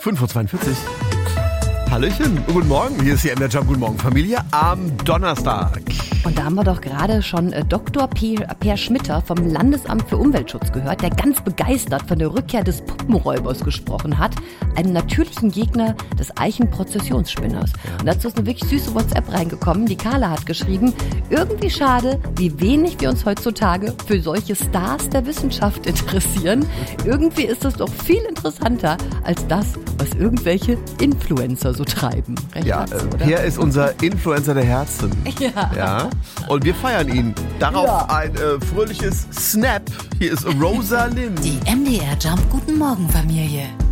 5:42 Uhr. Hallöchen, guten Morgen. Hier ist die MDR Jump. Guten Morgen, Familie, am Donnerstag. Und da haben wir doch gerade schon Dr. Per Schmitter vom Landesamt für Umweltschutz gehört, der ganz begeistert von der Rückkehr des Puppenräubers gesprochen hat, einem natürlichen Gegner des Eichenprozessionsspinners. Und dazu ist eine wirklich süße WhatsApp reingekommen. Die Carla hat geschrieben, irgendwie schade, wie wenig wir uns heutzutage für solche Stars der Wissenschaft interessieren. Irgendwie ist es doch viel interessanter als das, was irgendwelche Influencer so treiben. Recht Ja, Per ist unser Influencer der Herzen. Ja. Und wir feiern ihn. Darauf ein fröhliches Snap. Hier ist Rosa Lim. Die MDR Jump Guten Morgen Familie.